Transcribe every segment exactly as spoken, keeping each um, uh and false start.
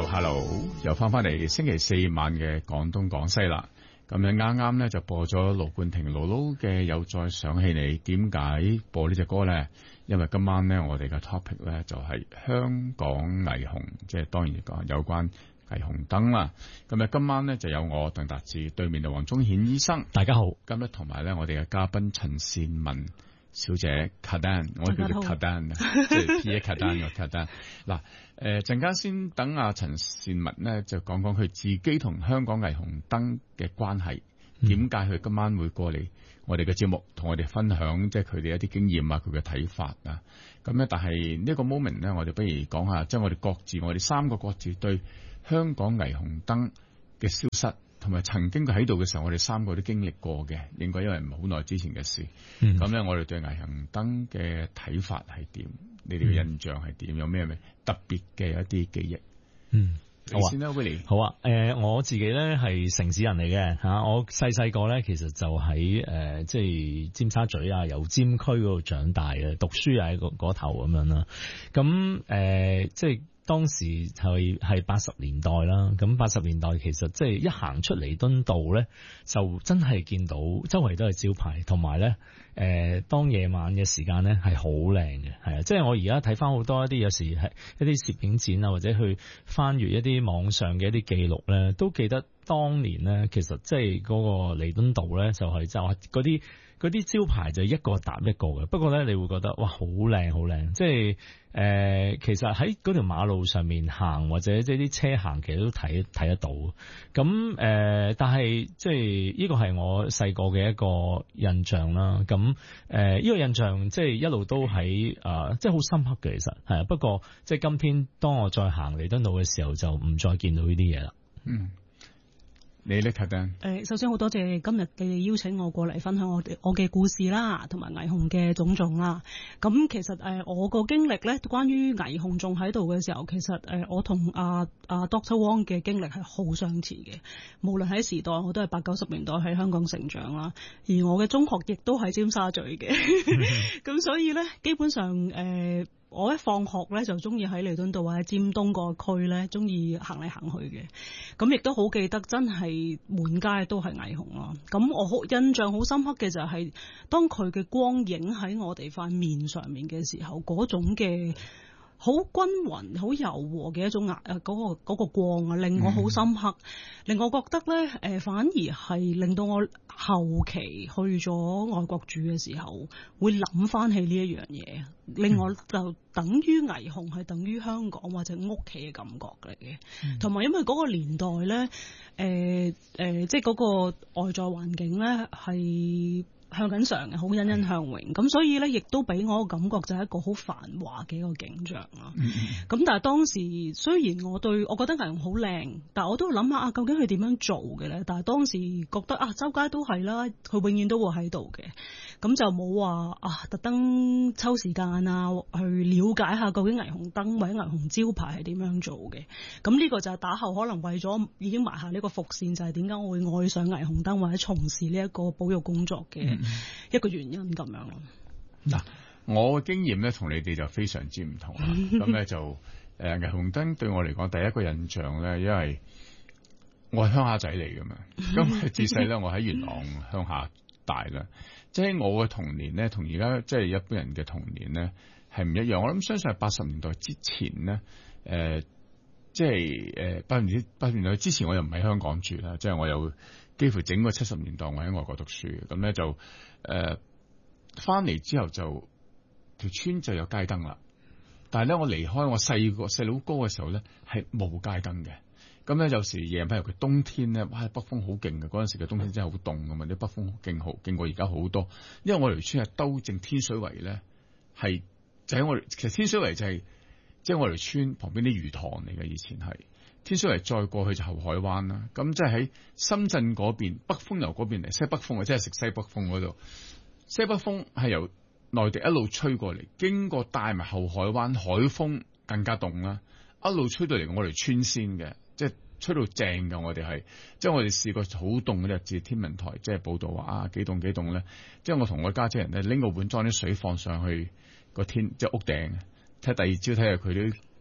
Hello， 又翻翻嚟星期四晚嘅廣東廣西啦。咁樣啱啱咧就播咗盧冠廷姥姥嘅《又再想起你》。點解播呢隻歌咧？因為今晚咧我哋嘅 topic 咧就係香港霓虹，即係當然講有關霓虹燈啦。咁啊，今晚咧就有我鄧達智，對面就黃宗顯醫生。 大家好。 今日同埋咧我哋嘅嘉賓陳善文小姐 Kadan， 我叫做 Kadan， 即係 P A Kadan 個 Kadan。嗱，誒陣間先等阿陳善文咧就講講佢自己同香港霓虹燈嘅關係，點解佢今晚會過嚟我哋嘅節目，同我哋分享即係佢哋一啲經驗啊，佢嘅睇法啊。咁咧，但係呢個 moment 咧，我哋不如講下，即係我哋各自，我哋三個各自對香港霓虹燈嘅消失，同埋曾經佢喺度嘅時候，我哋三個都經歷過嘅，應該因為唔係好耐之前嘅事。咁咧、嗯，我哋對霓虹燈嘅睇法係點？你哋嘅印象係點？有咩咩特別嘅一啲記憶？嗯，你先啦，Willie。 好啊，誒、呃，我自己咧係城市人嚟嘅吓，我細細個咧其實就喺誒、呃，即係尖沙咀啊，油尖區嗰度長大嘅，讀書喺嗰嗰頭咁樣啦。咁誒、呃，即係。當時係係八十年代啦，咁八十年代其實即係一行出彌敦道咧，就真係見到周圍都係招牌，同埋咧誒，當夜晚嘅時間咧係好靚嘅，係啊，即係我而家睇翻好多一啲有時係一啲攝影展啊，或者去翻閱一啲網上嘅一啲記錄咧，都記得當年咧，其實即係嗰個彌敦道咧就係就係嗰啲。嗰啲招牌就一個搭一個嘅，不過咧你會覺得哇好靚好靚，即係誒、呃、其實喺嗰條馬路上面行或者即係啲車行，其實都睇睇得到。咁誒、呃，但係即係呢個係我細個嘅一個印象啦。咁誒呢個印象即係一路都喺誒，即係好深刻嘅，其實係啊。不過即係今天當我再行彌敦道嘅時候，就唔再見到呢啲嘢啦。嗯。 你咧，誒、 呃，首先好多謝今日你哋邀請我過嚟分享我哋我嘅故事啦，同埋霓虹嘅種種啦。咁其實誒、呃，我個經歷咧，關於霓虹仲喺度嘅時候，其實誒、呃，我同阿阿 Doctor Wong 嘅經歷係好相似嘅。無論喺時代，我都係八九十年代喺香港成長啦，而我嘅中學亦都喺尖沙咀嘅。咁所以咧，基本上誒。呃我一放學咧就中意喺彌敦道或者尖東個區咧，中意行嚟行去嘅。咁亦都好記得，真係滿街都係霓虹咯。咁我好印象好深刻嘅就係、是，當佢嘅光影喺我哋塊面上面嘅時候，嗰種嘅好均勻、好柔和嘅一種顏誒，嗰、那個、那個光啊，令我好深刻，嗯、令我覺得咧誒、呃，反而係令到我後期去咗外國住嘅時候，會諗翻起呢一樣嘢，令我就等於霓虹係等於香港或者屋企嘅感覺嚟嘅，同埋、嗯、因為嗰個年代咧，誒、呃、誒、呃，即係嗰個外在環境咧係。向緊上嘅，好欣欣向榮，咁所以咧，亦都俾我個感覺就係一個好繁華嘅一個景象啦。咁、嗯、但係當時雖然我對我覺得霓虹好靚，但係我都諗下啊，究竟佢點樣做嘅咧？但係當時覺得啊，周街都係啦，佢永遠都會喺度嘅，咁就冇話啊，特登抽時間啊去了解下究竟霓虹燈或者霓虹招牌係點樣做嘅。咁呢個就係打後可能為咗已經埋下呢個伏線，就係點解我會愛上霓虹燈或者從事呢一個保育工作嘅。嗯一個原因咁樣咯。 嗱，我嘅經驗咧同你哋就非常之唔同啦。咁咧就誒，霓虹燈對我嚟講，第一個印象咧，因為我係鄉下仔嚟噶嘛。咁自細咧，我喺元朗鄉下大啦。即係我嘅童年咧，同而家即係一般人嘅童年咧係唔一樣。我諗相信係八十年代之前咧，誒、呃，即係誒八年八年代之前，我又唔喺香港住啦，即係我有。幾乎整個七十年代我喺外國讀書嘅，咁咧就誒翻嚟之後就條村就有街燈啦。但係咧我離開我細個細佬哥嘅時候咧係冇街燈嘅。咁咧有時夜晚尤其冬天咧，哇北風好勁嘅，嗰陣時嘅冬天真係好凍噶嘛，啲北風勁好勁過而家好多。因為我條村係兜正天水圍咧，係就喺我其實天水圍就係即係我條村旁邊啲魚塘嚟嘅，以前係。天水圍再過去就後海灣啦，咁即係喺深圳嗰邊北風由嗰邊嚟，西北風啊，即係食西北風嗰度。西北風係由內地一路吹過嚟，經過帶埋後海灣，海風更加凍啦，一路吹到嚟我哋村先嘅，即係吹到正嘅。我哋係即係我哋試過好凍嘅日子，天文台即係報道話啊幾凍幾凍咧，即係我同我家姐人咧拎個碗裝啲水放上去個天即係屋頂，睇第二朝睇下佢啲。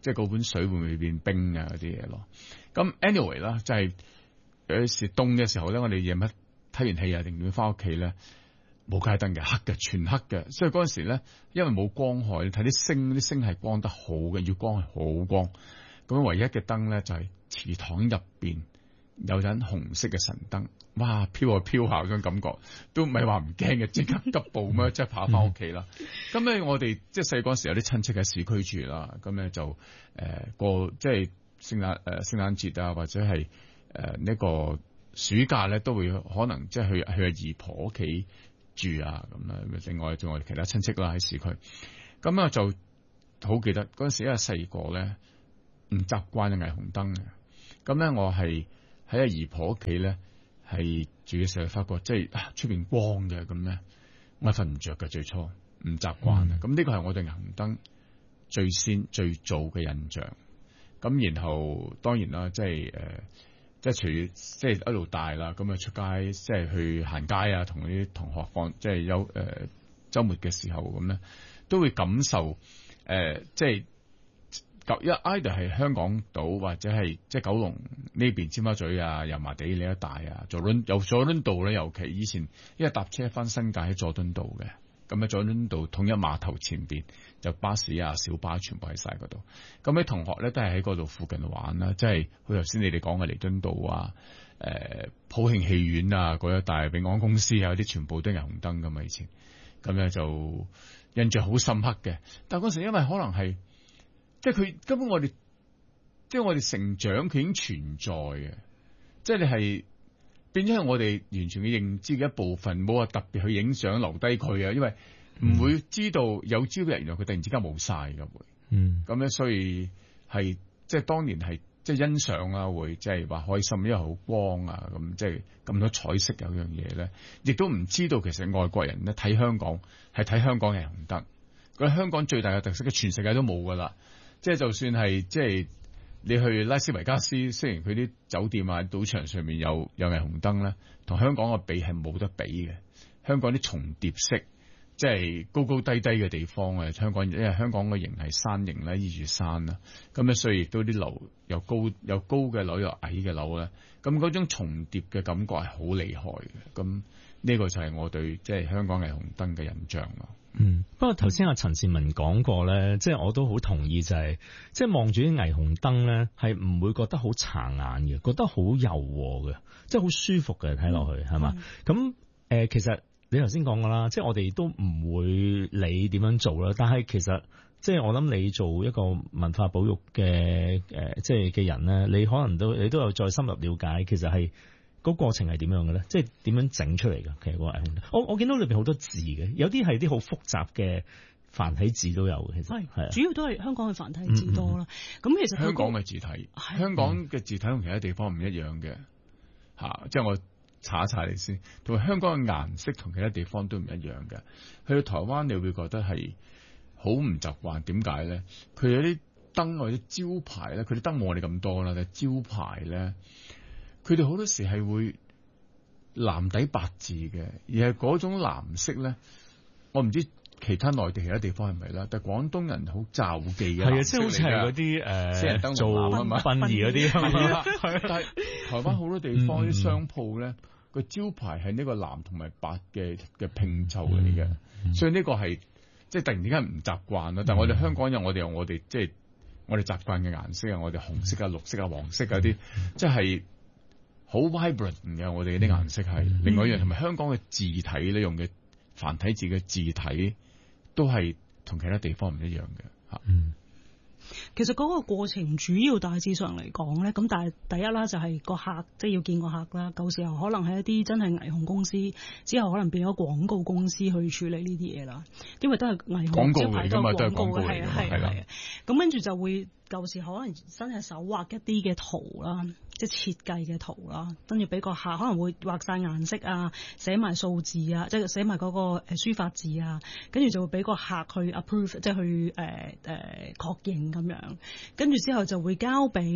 即係嗰碗水會唔會變冰啊嗰啲嘢咯。咁 anyway 啦，就係有時凍嘅時候咧，我哋夜晚睇完戲啊，定點翻屋企咧，冇街燈嘅，黑嘅，全黑嘅。所以嗰陣時咧，因為冇光害，睇啲星，啲星係光得好嘅，月光係好光。咁唯一嘅燈咧就係祠堂入邊有盞紅色嘅神燈，哇，飄啊飄下嗰種感覺，都唔係話唔驚嘅，即刻急步咁樣即係跑翻屋企啦。咁咧我哋即係細嗰時有啲親戚喺市區住啦，咁咧就誒、呃、過即係聖誕誒聖誕節啊，或者係誒呢個暑假咧都會可能即係去去阿姨婆屋企住啊咁啦。另外仲有其他親戚啦喺市區，咁啊就好記得嗰陣時因為細個咧唔習慣嘅霓虹燈嘅，咁咧我係喺阿姨婆屋企咧係住嘅時候發覺即係出邊光嘅，咁咧我瞓唔着嘅，最初唔習慣啊。咁呢個係我對霓虹燈最先最早嘅印象。咁然後當然啦，即係誒、呃，即係隨住即係一路大啦，咁啊出街即係去行街啊，同啲同學放即係有誒週末嘅時候咁咧，都會感受誒、呃、即係一 either 係香港島或者係即係九龍呢邊尖沙咀啊、油麻地呢一帶啊，佐敦由佐敦道咧，尤其以前因為搭車翻新界喺佐敦道嘅。咁喺佐敦道統一碼頭前邊就巴士啊、小巴全部喺晒嗰度。咁啲同學咧都係喺嗰度附近玩啦，即係好頭先你哋講嘅彌敦道啊、誒、呃、普慶戲院啊嗰一帶，永安公司啊啲全部都係霓虹燈噶嘛以前。咁咧就印象好深刻嘅。但係嗰時因為可能係即係佢根本我哋即係我哋成長佢已經存在嘅，即係你係。變咗係我哋完全嘅認知嘅一部分，冇話特別去影相留低佢啊，因為唔會知道有朝日原來佢突然之間冇晒嘅會，嗯，咁咧所以係即係當年係即係欣賞啊，會即係話開心，因為好光啊，咁即係咁多彩色有樣嘢咧，亦都唔知道其實外國人咧睇香港係睇香港嘅紅燈，覺得香港最大嘅特色，嘅全世界都冇噶啦，即係就算係即係。你去拉斯維加斯，雖然佢啲酒店啊、賭場上面有有霓虹燈咧，同香港嘅比係冇得比嘅。香港啲重疊式，即係高高低低嘅地方啊。香港因為香港嘅形係山形咧，依住山啦，咁咧所以亦都啲樓又高又高嘅樓又矮嘅樓咧，咁嗰種重疊嘅感覺係好厲害嘅。咁呢個就係我對即係香港霓虹燈嘅印象咯。 嗯，不過頭先阿陳善文講過咧，即係我都好同意，就係即係望住啲霓虹燈咧，係唔會覺得好殘眼嘅，覺得好柔和嘅，即係好舒服嘅睇落去，係嘛？咁誒、呃，其實你頭先講過啦，即係我哋都唔會理點樣做啦，但係其實即係我諗你做一個文化保育嘅誒、呃，即係嘅人咧，你可能都你都有再深入了解，其實係。個過程係點樣嘅咧？即係點樣整出嚟嘅？其實個霓虹燈，我我見到裏邊好多字嘅，有啲係啲好複雜嘅繁體字都有嘅。其實係主要都係香港嘅繁體字多啦。咁、嗯嗯、其實香港嘅字體，香港嘅字體同其他地方唔一樣嘅吓、啊。即係我查一查你先，同埋香港嘅顏色同其他地方都唔一樣嘅。去到台灣你會覺得係好唔習慣，點解咧？佢有啲燈或者招牌咧，佢啲燈冇我哋咁多啦，但係招牌咧。佢哋好多時係會藍底白字嘅，而係嗰種藍色咧，我唔知其他內地其他地方係咪啦，但係廣東人好罩忌嘅，係啊，即係好似係嗰啲誒做殯儀嗰啲，係啊，但係台灣好多地方啲、嗯、商鋪咧，個招牌係呢個藍同埋白嘅嘅拼湊嚟嘅，嗯、所以呢個係即係突然之間唔習慣啦。但係我哋香港人，我哋有我哋即係我哋習慣嘅顏色啊，我哋紅色啊、綠色啊、黃色啊啲，即係。好 vibrant 嘅，我哋啲顏色係、嗯、另外一樣，同埋香港嘅字體咧，用嘅繁體字嘅字體都係同其他地方唔一樣嘅吓。嗯， 其實嗰個過程主要大致上嚟講咧，咁但係第一啦，就係個客即係、就是、要見個客啦。舊時候可能係一啲真係霓虹公司，之後可能變咗廣告公司去處理呢啲嘢啦。因為都係霓虹廣告嚟噶嘛，都係廣告嚟嘅，係係係。咁跟住就會舊時可能真係手畫一啲嘅圖啦。即係設計嘅圖啦，跟住俾個客可能會畫晒顏色啊，寫埋數字啊，即係寫埋嗰個誒書法字啊，跟住就會俾個客去 approve，即係去誒誒確認咁樣，跟住之後就會交俾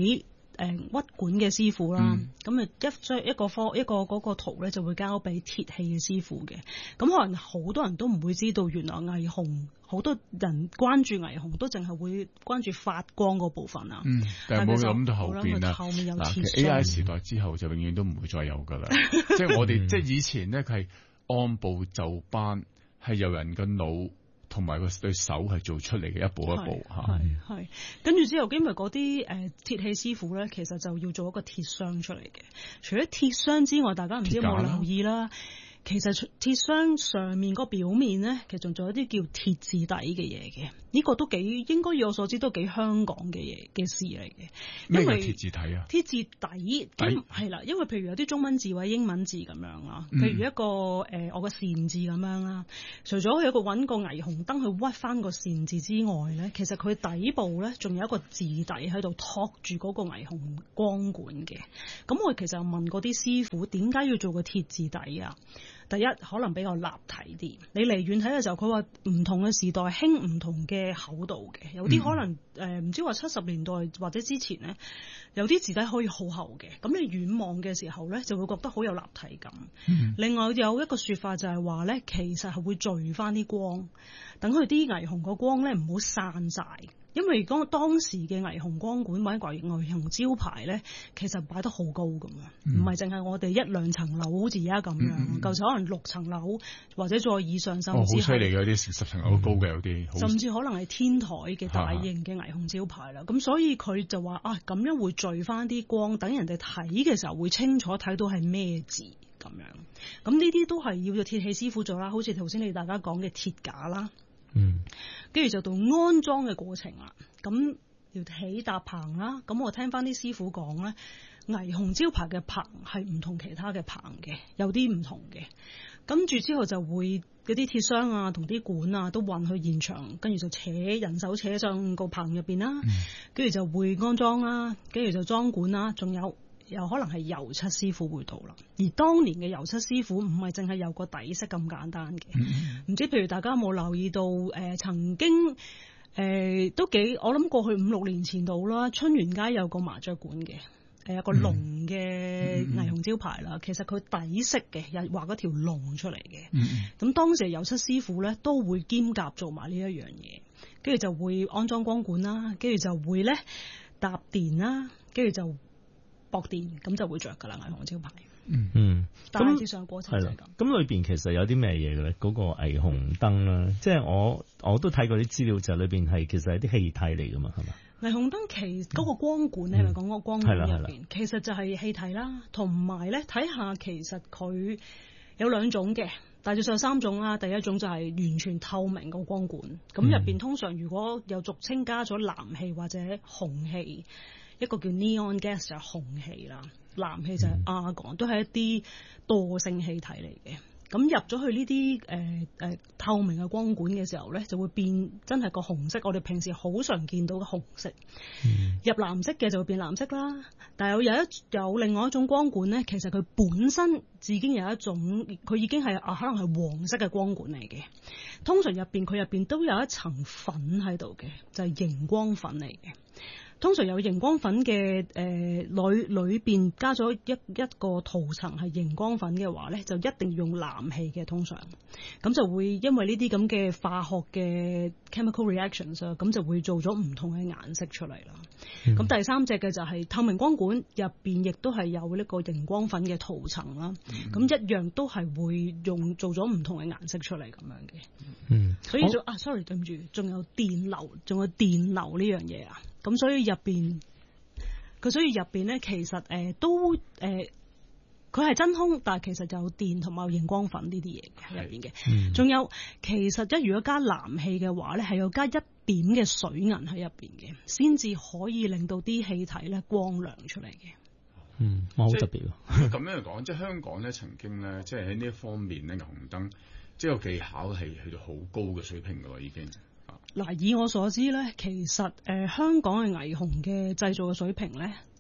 誒屈管嘅師傅啦，咁啊、嗯、一張一個科一個嗰個圖咧就會交俾鐵器嘅師傅嘅。咁可能好多人都唔會知道，原來霓虹好多人關注霓虹都淨係會關注發光嗰部分啊。 嗯，但係冇諗到後邊啦。 後面有鐵嗱 ，A I 時代之後就永遠都唔會再有噶啦。即係我哋即係以前咧，佢係按部就班，係由人嘅腦同埋個對手係做出嚟嘅一步一步嚇。 係係，跟住之後，因為嗰啲誒鐵器師傅咧，其實就要做一個鐵箱出嚟嘅。除咗鐵箱之外，大家唔知有冇留意啦？其實鐵箱上面個表面咧，其實仲做一啲叫鐵字底嘅嘢嘅。呢、這個都幾應該以我所知都幾香港嘅嘢嘅事嚟嘅。 咩叫鐵字底啊？ 鐵字底咁係啦，因為譬如有啲中文字或者英文字咁樣啊，譬如一個誒、呃、我個善字咁樣啦。除咗佢有個揾個霓虹燈去屈翻個善字之外咧，其實佢底部咧仲有一個字底喺度托住嗰個霓虹光管嘅。咁我其實問過啲師傅點解要做個鐵字底啊？第一可能比較立體啲，你離遠睇嘅時候，佢話唔同嘅時代興唔同嘅厚度嘅，有啲可能誒唔、嗯呃、知話七十年代或者之前咧，有啲字體可以好厚嘅，咁你遠望嘅時候咧就會覺得好有立體感。嗯、另外有一個說法就係話咧，其實係會聚翻啲光，等佢啲霓虹個光咧唔好散晒。因為當當時嘅霓虹光管或者霓虹招牌咧，其實擺得好高咁啊，唔係淨係我哋一兩層樓好似而家咁樣，舊時、嗯、可能六層樓或者再以上，甚至係好犀利嘅，有啲十層樓高嘅，有啲甚至可能係天台嘅大型嘅霓虹招牌啦。咁、啊、所以佢就話啊，咁樣會聚翻啲光，等人哋睇嘅時候會清楚睇到係咩字咁樣。咁呢啲都係要個鐵器師傅做啦，好似頭先你大家講嘅鐵架啦。嗯，跟住就到安裝嘅過程啦，咁要起搭棚啦，咁我聽翻啲師傅講咧，霓虹招牌嘅棚係唔同其他嘅棚嘅，有啲唔同嘅，跟住之後就會嗰啲鐵箱啊同啲管啊都運去現場，跟住就扯人手扯上個棚入邊啦，跟住、嗯、就會安裝啦，跟住就裝管啦，仲有。有可能係油漆師傅會到啦，而當年嘅油漆師傅唔係淨係有個底色咁簡單嘅，唔、嗯、知譬如大家有冇留意到誒、呃、曾經誒、呃、都幾我諗過去五六年前度啦，春園街有個麻雀館嘅，誒、呃、有個龍嘅霓虹招牌啦，嗯、其實佢底色嘅又畫嗰條龍出嚟嘅，咁、嗯、當時油漆師傅咧都會兼夾做埋呢一樣嘢，跟住就會安裝光管啦，跟住就會咧搭電啦，跟住就駁電，咁就會着噶啦霓虹招牌。嗯嗯，大致上過程就係咁。 咁裏邊其實有啲咩嘢嘅咧？嗰、那個霓虹燈啦，即係我我都睇過啲資料，就裏邊係其實係啲氣體嚟噶嘛，係嘛？ 霓虹燈其嗰、那個光管咧，係咪講嗰個光管入邊，其實就係氣體啦，同埋咧睇下其實佢有兩種嘅，大致上三種啦。第一種就係完全透明個光管，咁入邊通常如果有俗稱加咗藍氣或者紅氣。一個叫 neon gas 就係紅氣啦，藍氣就係 argon，都係一啲惰性氣體嚟嘅。咁入咗去呢啲誒誒透明嘅光管嘅時候咧，就會變真係個紅色。我哋平時好常見到嘅紅色，嗯、入藍色嘅就會變藍色啦。但係有有一有另外一種光管咧，其實佢本身已經有一種，佢已經係啊可能係黃色嘅光管嚟嘅。通常入邊佢入邊都有一層粉喺度嘅，就係、是、熒光粉嚟嘅。通常有熒光粉嘅誒裏裏邊加咗一一個塗層係熒光粉嘅話咧，就一定要用藍氣嘅。通常咁就會因為呢啲咁嘅化學嘅 chemical reactions 啊，咁就會做咗唔同嘅顏色出嚟啦。咁、嗯、第三隻嘅就係透明光管入邊亦都係有呢個熒光粉嘅塗層啦。咁、嗯、一樣都係會用做咗唔同嘅顏色出嚟咁樣嘅。嗯，所以就好啊 sorry 對唔住，仲有電流，仲有電流呢樣嘢啊。咁所以入邊，佢所以入邊咧，其實誒、呃、都誒，佢、呃、係真空，但係其實就有電同埋熒光粉呢啲嘢喺入邊嘅。仲、嗯、有，其實一如果加藍氣嘅話咧，係要加一點嘅水銀喺入邊嘅，先至可以令到啲氣體咧光亮出嚟嘅。 嗯，哇，好特別喎！ 咁樣嚟講，即係香港咧，曾經咧，即係喺呢一方面咧，霓虹燈即係個技巧係去到好高嘅水平㗎喎，已經。 嗱，以我所知咧，其實誒、呃、香港嘅霓虹嘅製造嘅水平咧，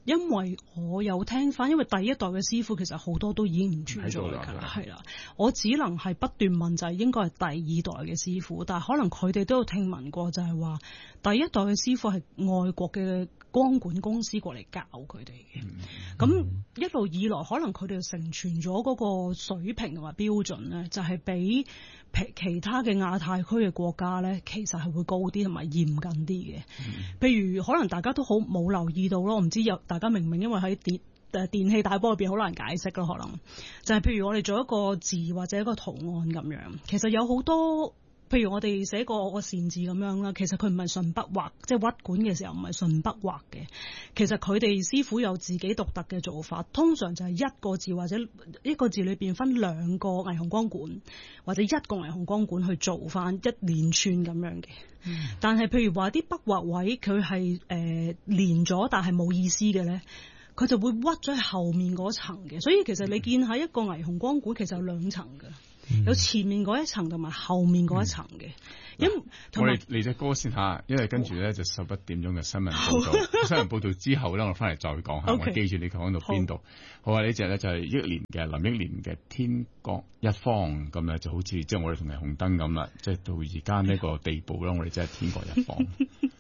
因為我有聽翻，因為第一代嘅師傅其實好多都已經唔存在㗎啦，係啦，我只能係不斷問，就係應該係第二代嘅師傅，但係可能佢哋都有聽聞過，就係話第一代嘅師傅係外國嘅光管公司過嚟教佢哋嘅，咁、嗯、一路以來可能佢哋承傳咗嗰個水平同埋標準咧，就係比其他嘅亞太區嘅國家咧，其實係會高啲同埋嚴謹啲嘅。嗯、譬如可能大家都好冇留意到咯，我唔知有大家明唔明？因為喺電誒電器大波入邊好難解釋咯，可能就係譬如我哋做一個字或者一個圖案咁樣，其實有好多。譬如我哋寫個個善字咁樣啦，其實佢唔係順筆畫，即係屈管嘅時候唔係順筆畫嘅。其實佢哋師傅有自己獨特嘅做法，通常就係一個字或者一個字裏邊分兩個霓虹光管，或者一個霓虹光管去做翻一連串咁樣嘅。嗯、但係譬如話啲筆畫位佢係誒連咗，但係冇意思嘅咧，佢就會屈咗喺後面嗰層嘅。所以其實你見下一個霓虹光管其實有兩層嘅。有前面嗰一層同埋後面嗰一層嘅，因、嗯、 我哋嚟隻歌先吓，因為跟住咧就十一點鐘嘅新聞報道，新聞報道之後咧我翻嚟再講下， okay, 我記住你講到邊度。好啊，呢隻咧就係憶蓮嘅林憶蓮嘅天各一方，咁咧就好似即係我哋同霓虹燈咁啦，即係到而家呢個地步啦，我哋真係天各一方。